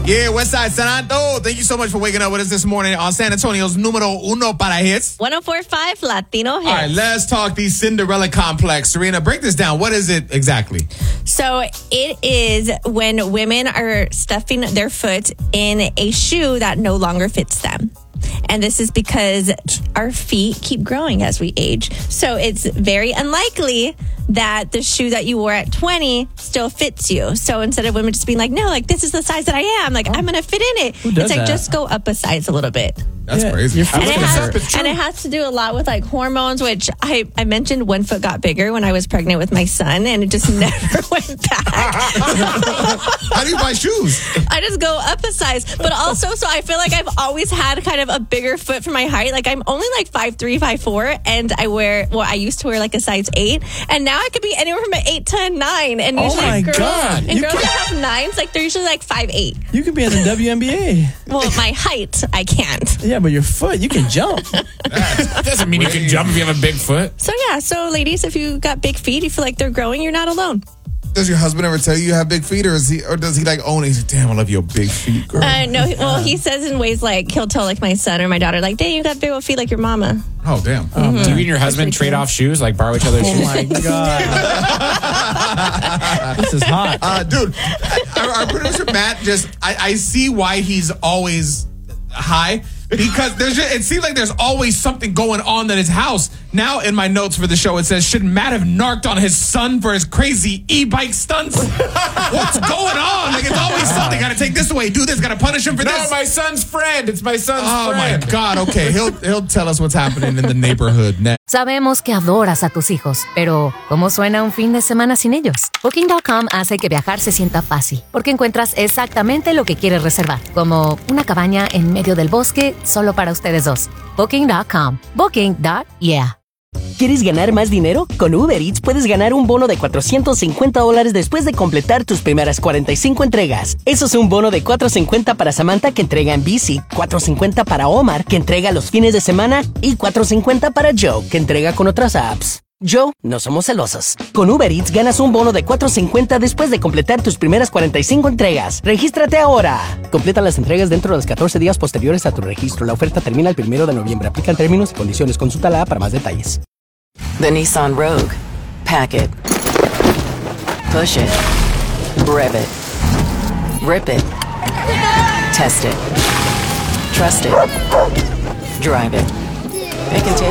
Yeah, Westside San Antonio. Thank you so much for waking up with us this morning on San Antonio's Numero Uno para Hits. 104.5 Latino Hits. All right, let's talk the Cinderella complex. Serena, break this down. What is it exactly? So it is when women are stuffing their foot in a shoe that no longer fits them. And this is because our feet keep growing as we age. So it's very unlikely that the shoe that you wore at 20 still fits you. So instead of women just being like, no, like this is the size that I am, like I'm going to fit in it. It's like, just go up a size a little bit. That's crazy. And it has to do a lot with like hormones, which I mentioned one foot got bigger when I was pregnant with my son, and it just never went back. How do you buy shoes? I just go up a size. But also, so I feel like I've always had kind of a bigger foot for my height. Like I'm only like 5'3", 5'4", and I used to wear like a size 8, and now I could be anywhere from an 8 to a 9. And usually girls that have 9s, like they're usually like 5'8". You can be in the WNBA. Well, my height, I can't. Yeah, but your foot, you can jump. That doesn't mean you can jump if you have a big foot. So yeah, so ladies, if you got big feet, you feel like they're growing, you're not alone. Does your husband ever tell you have big feet, or does he like own it? He's like, damn, I love your big feet, girl. No, well, he says in ways like he'll tell like my son or my daughter, like, dang, you got big old feet like your mama. Oh, damn. Do you and your husband trade off shoes, like borrow each other's shoes? Oh my God. This is hot. Dude, our producer Matt I see why he's always high. Because it seems like there's always something going on at his house. Now, in my notes for the show, it says, should Matt have narked on his son for his crazy e-bike stunts? What's going on? Like, it's always something. Got to take this away, do this, got to punish him for this. No, my son's friend. It's my son's friend. Oh, my God. Okay, he'll tell us what's happening in the neighborhood next. Sabemos que adoras a tus hijos, pero ¿cómo suena un fin de semana sin ellos? Booking.com hace que viajar se sienta fácil, porque encuentras exactamente lo que quieres reservar, como una cabaña en medio del bosque solo para ustedes dos. Booking.com. Booking.yeah. ¿Quieres ganar más dinero? Con Uber Eats puedes ganar un bono de $450 después de completar tus primeras 45 entregas. Eso es un bono de $450 para Samantha, que entrega en bici, $450 para Omar, que entrega los fines de semana, y $450 para Joe, que entrega con otras apps. Joe, no somos celosos. Con Uber Eats ganas un bono de $450 después de completar tus primeras 45 entregas. ¡Regístrate ahora! Completa las entregas dentro de los 14 días posteriores a tu registro. La oferta termina el 1 de noviembre. Aplican términos y condiciones. Consúltala para más detalles. The Nissan Rogue. Pack it. Push it. Rev it. Rip it. Test it. Trust it. Drive it. It can take